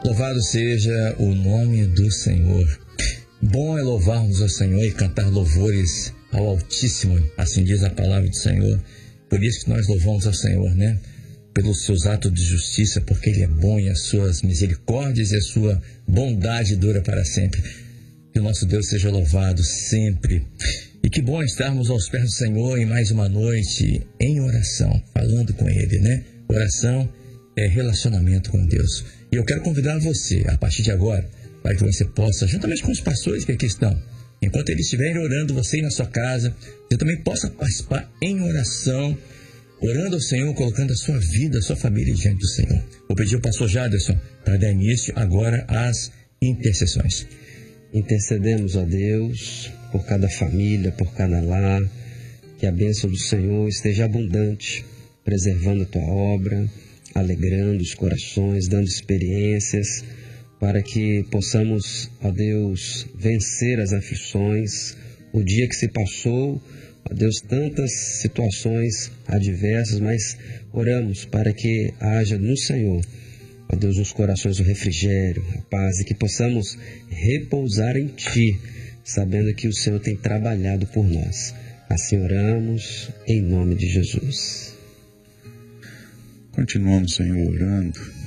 Louvado seja o nome do Senhor. Bom é louvarmos ao Senhor e cantar louvores ao Altíssimo, assim diz a palavra do Senhor. Por isso que nós louvamos ao Senhor, né? Pelos seus atos de justiça, porque Ele é bom e as suas misericórdias e a sua bondade dura para sempre. Que o nosso Deus seja louvado sempre. E que bom estarmos aos pés do Senhor em mais uma noite em oração, falando com Ele, né? Oração é relacionamento com Deus. E eu quero convidar você, a partir de agora, para que você possa, juntamente com os pastores que aqui estão, enquanto eles estiverem orando, você ir na sua casa, você também possa participar em oração, orando ao Senhor, colocando a sua vida, a sua família diante do Senhor. Vou pedir ao pastor Jaderson para dar início agora às intercessões. Intercedemos a Deus por cada família, por cada lar, que a bênção do Senhor esteja abundante, preservando a tua obra, alegrando os corações, dando experiências, para que possamos, ó Deus, vencer as aflições. O dia que se passou, ó Deus, tantas situações adversas, mas oramos para que haja no Senhor, ó Deus, nos corações o refrigério, a paz, e que possamos repousar em Ti, sabendo que o Senhor tem trabalhado por nós. Assim oramos, em nome de Jesus. Continuamos, Senhor, orando